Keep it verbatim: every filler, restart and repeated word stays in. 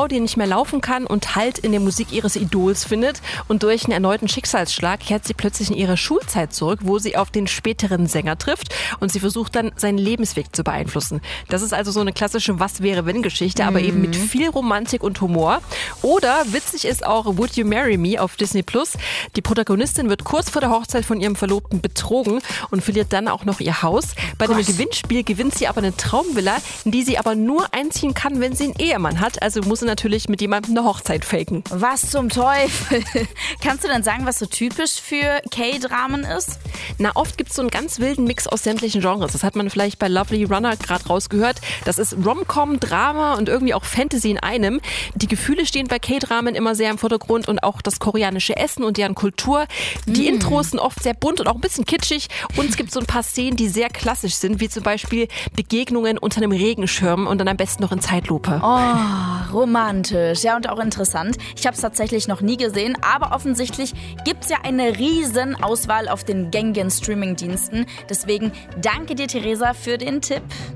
Frau, die nicht mehr laufen kann und Halt in der Musik ihres Idols findet. Und durch einen erneuten Schicksalsschlag kehrt sie plötzlich in ihre Schulzeit zurück, wo sie auf den späteren Sänger trifft. Und sie versucht dann, seinen Lebensweg zu beeinflussen. Das ist also so eine klassische Was-wäre-wenn-Geschichte, aber eben mit viel Romantik und Humor. Oder witzig ist auch Would You Marry Me auf Disney Plus. Die Protagonistin wird kurz vor der Hochzeit von ihrem Verlobten betrogen und verliert dann auch noch ihr Haus. Bei dem Gewinnspiel gewinnt sie aber eine Traumvilla, in die sie aber nur einziehen kann, wenn sie einen Ehemann hat. Also muss sie natürlich mit jemandem eine Hochzeit faken. Was zum Teufel? Kannst du denn sagen, was so typisch für K-Dramen ist? Na, oft gibt es so einen ganz wilden Mix aus sämtlichen Genres. Das hat man vielleicht bei Lovely Runner gerade rausgehört. Das ist Rom-Com, Drama und irgendwie auch Fantasy in einem. Die Gefühle stehen bei K-Dramen immer sehr im Vordergrund und auch das koreanische Essen und deren Kultur. Die mm. Intros sind oft sehr bunt und auch ein bisschen kitschig. Und es gibt so ein paar Szenen, die sehr klassisch sind, wie zum Beispiel Begegnungen unter einem Regenschirm und dann am besten noch in Zeitlupe. Oh, romantisch. Ja, und auch interessant. Ich habe es tatsächlich noch nie gesehen, aber offensichtlich gibt es ja eine riesen Auswahl auf den gängigen Streaming-Diensten. Deswegen danke dir, Theresa, für den Tipp.